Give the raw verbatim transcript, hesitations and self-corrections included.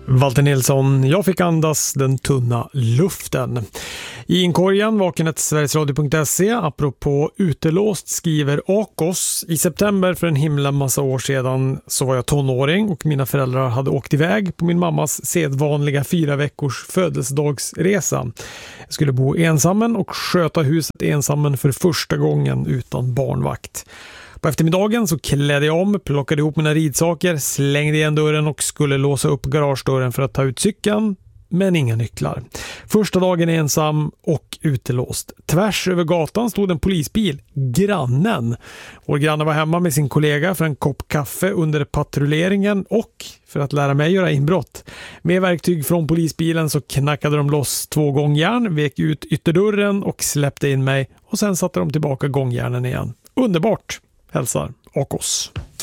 Walter Nilsson, jag fick andas den tunna luften. I inkorgen vakenet sverigesradio punkt se, apropå utelåst, skriver Akos: i september för en himla massa år sedan så var jag tonåring och mina föräldrar hade åkt iväg på min mammas sedvanliga fyra veckors födelsedagsresa. Jag skulle bo ensammen och sköta huset ensammen för första gången utan barnvakt. På eftermiddagen så klädde jag om, plockade ihop mina ridsaker, slängde igen dörren och skulle låsa upp garagedörren för att ta ut cykeln, men inga nycklar. Första dagen ensam och utelåst. Tvärs över gatan stod en polisbil, grannen. Vår granne var hemma med sin kollega för en kopp kaffe under patrulleringen och för att lära mig göra inbrott. Med verktyg från polisbilen så knackade de loss två gångjärn, vek ut ytterdörren och släppte in mig och sen satte de tillbaka gångjärnen igen. Underbart! Hälsar Akos.